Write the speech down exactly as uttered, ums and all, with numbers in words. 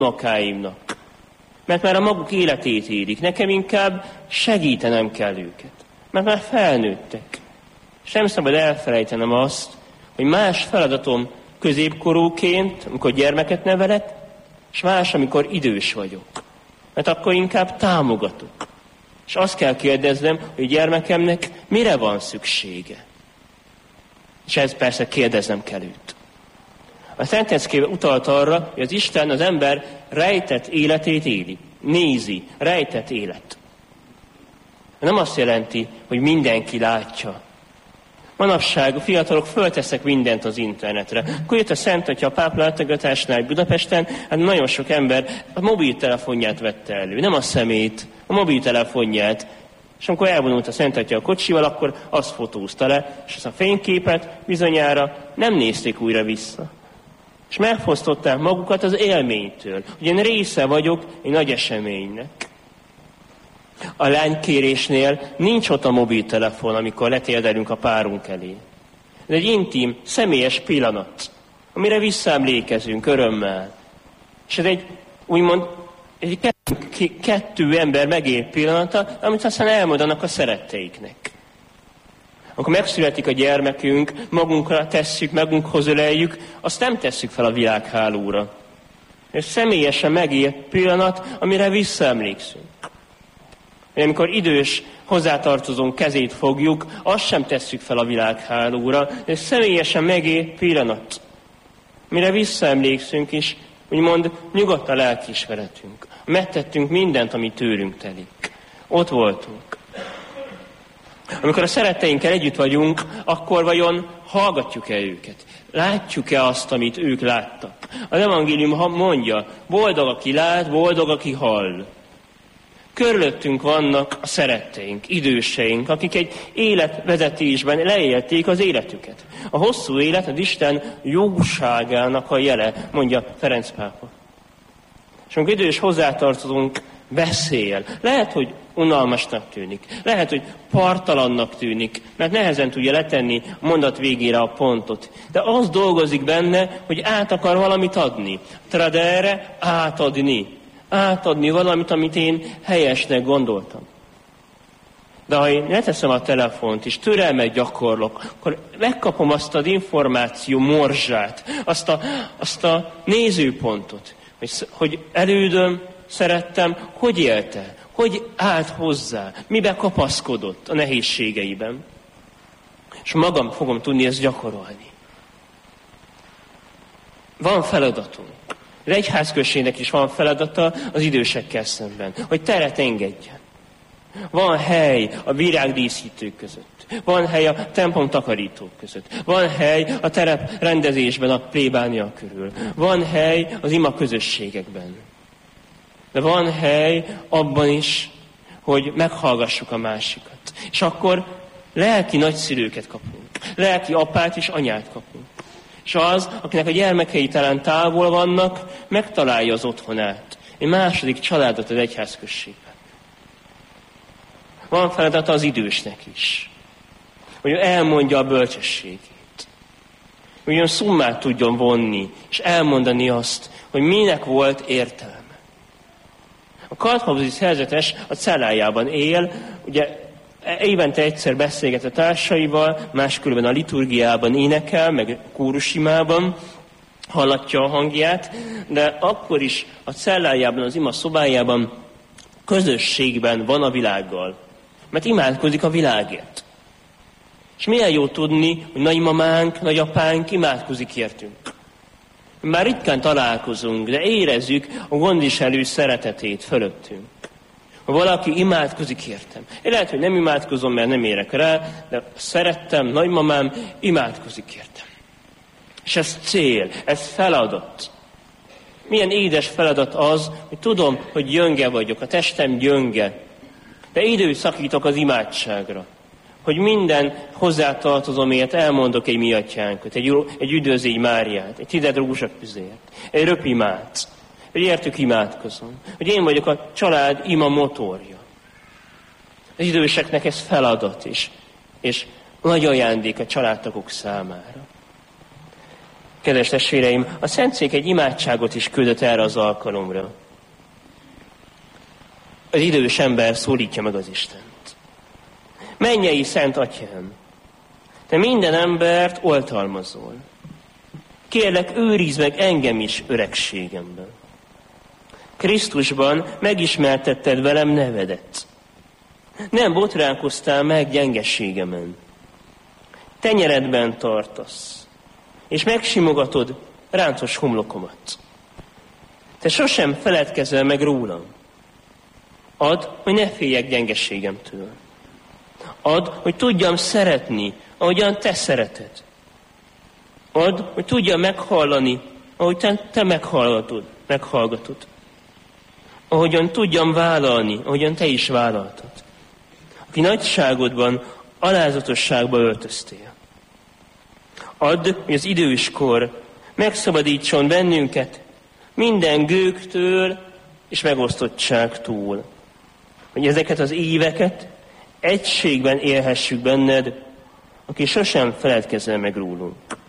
unokáimnak. Mert már a maguk életét élik. Nekem inkább segítenem kell őket. Mert már felnőttek. És nem szabad elfelejtenem azt, hogy más feladatom középkorúként, amikor gyermeket nevelek, és más, amikor idős vagyok. Mert akkor inkább támogatok. És azt kell kérdeznem, hogy a gyermekemnek mire van szüksége. És ez persze kérdeznem kell őt. A Szentleckébe utalt arra, hogy az Isten az ember rejtett életét éli. Nézi, rejtett élet. Nem azt jelenti, hogy mindenki látja. Manapság a fiatalok föltesznek mindent az internetre. Akkor jött a Szent Atya a pápa látogatásnál Budapesten, hát nagyon sok ember a mobiltelefonját vette elő. Nem a szemét, a mobiltelefonját. És amikor elvonult a Szent Atya a kocsival, akkor azt fotózta le, és azt a fényképet bizonyára nem nézték újra vissza. És megfosztották magukat az élménytől, hogy én része vagyok egy nagy eseménynek. A lánykérésnél nincs ott a mobiltelefon, amikor letérdelünk a párunk elé. Ez egy intim, személyes pillanat, amire visszaemlékezünk örömmel. És ez egy, úgymond, egy kettő, kettő ember megél pillanata, amit aztán elmondanak a szeretteiknek. Amikor megszületik a gyermekünk, magunkra tesszük, magunkhoz öleljük, azt nem tesszük fel a világhálóra. Ez személyesen megélt pillanat, amire visszaemlékszünk. Amikor idős hozzátartozónk kezét fogjuk, azt sem tesszük fel a világhálóra, ez személyesen megélt pillanat, mire visszaemlékszünk is, úgymond nyugodt a lelkiismeretünk. Megtettünk mindent, ami tőlünk telik. Ott voltunk. Amikor a szeretteinkkel együtt vagyunk, akkor vajon hallgatjuk-e őket? Látjuk-e azt, amit ők láttak? Az evangélium mondja, boldog, aki lát, boldog, aki hall. Körülöttünk vannak a szeretteink, időseink, akik egy életvezetésben leélték az életüket. A hosszú élet az Isten jóságának a jele, mondja Ferenc pápa. És amikor idős hozzátartozunk, beszél. Lehet, hogy unalmasnak tűnik. Lehet, hogy partalannak tűnik, mert nehezen tudja letenni a mondat végére a pontot. De az dolgozik benne, hogy át akar valamit adni. Tradere, átadni. Átadni valamit, amit én helyesnek gondoltam. De ha én leteszem a telefont, és türelmet gyakorlok, akkor megkapom azt az információ morzsát, azt a, azt a nézőpontot, hogy, hogy elődöm, szerettem, hogy élte, hogy állt hozzá, mibe kapaszkodott a nehézségeiben. És magam fogom tudni ezt gyakorolni. Van feladatunk. Az egyházközségnek is van feladata az idősekkel szemben, hogy teret engedjen. Van hely a virágdíszítők között. Van hely a templom takarítók között. Van hely a terep rendezésben a plébánia körül. Van hely az ima közösségekben. De van hely abban is, hogy meghallgassuk a másikat. És akkor lelki nagyszülőket kapunk. Lelki apát és anyát kapunk. És az, akinek a gyermekei talán távol vannak, megtalálja az otthonát. Egy második családot az egyházközségben. Van feladata az idősnek is. Hogy elmondja a bölcsességét. Hogy olyan szummát tudjon vonni, és elmondani azt, hogy minek volt értelme. A Karthabzi szerzetes a cellájában él, ugye évente egyszer beszélget a társaival, máskülönben a liturgiában énekel, meg kórusimában hallatja a hangját, de akkor is a cellájában, az ima szobájában közösségben van a világgal. Mert imádkozik a világért. És milyen jó tudni, hogy nagymamánk, nagyapánk imádkozik értünk. Már ritkán találkozunk, de érezzük a gondviselő szeretetét fölöttünk. Ha valaki imádkozik értem. Én lehet, hogy nem imádkozom, mert nem érek rá, de szerettem, nagymamám imádkozik értem. És ez cél, ez feladat. Milyen édes feladat az, hogy tudom, hogy gyönge vagyok, a testem gyönge, de időt szakítok az imádságra. Hogy minden hozzátartozomért elmondok egy mi atyánkot, egy, egy üdvözlégy Máriát, egy tized rózsak füzért, egy röpimát, hogy értük imádkozom, hogy én vagyok a család ima motorja. Az időseknek ez feladat is, és nagy ajándék a családtagok számára. Kedves testvéreim, a Szentszék egy imádságot is küldött erre az alkalomra. Az idős ember szólítja meg az Istent. Mennyei Szent Atyám, te minden embert oltalmazol. Kérlek, őrizd meg engem is öregségemben. Krisztusban megismertetted velem nevedet. Nem botránkoztál meg gyengességemen. Tenyeredben tartasz, és megsimogatod ráncos homlokomat. Te sosem feledkezel meg rólam. Add, hogy ne féljek gyengességemtől. Add, hogy tudjam szeretni, ahogyan te szereted. Add, hogy tudjam meghallani, ahogy te, te meghallgatod, meghallgatod. Ahogyan tudjam vállalni, ahogyan te is vállaltad. Aki nagyságodban, alázatosságba öltöztél. Add, hogy az időskor megszabadítson bennünket minden gőgtől és megosztottságtól. Hogy ezeket az éveket egységben élhessük benned, aki sosem feledkezel meg rólunk.